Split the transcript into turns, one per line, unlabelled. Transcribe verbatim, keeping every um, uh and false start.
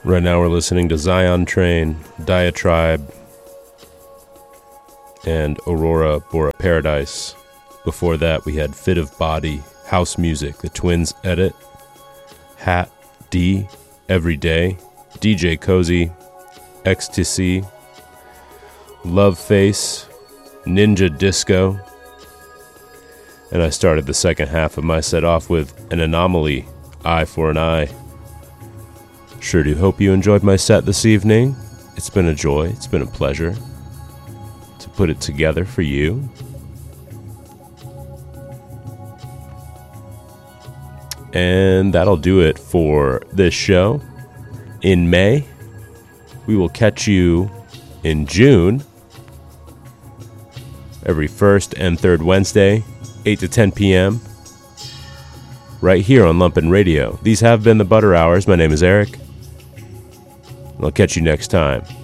Right now we're listening to Zion Train, Diatribe, and Aurora Bora Paradise. Before that we had Fit of Body, House Music, The Twins Edit, Hat D, Every Day, D J Cozy, Ecstasy, Love Face, Ninja Disco, and I started the second half of my set off with An Anomaly, Eye for an Eye. Sure do hope you enjoyed my set this evening. It's been a joy, it's been a pleasure to put it together for you. And that'll do it for this show. In May, we will catch you in June, every first and third Wednesday, eight to ten p.m., right here on Lumpen Radio. These have been the Butter Hours. My name is Eric. I'll catch you next time.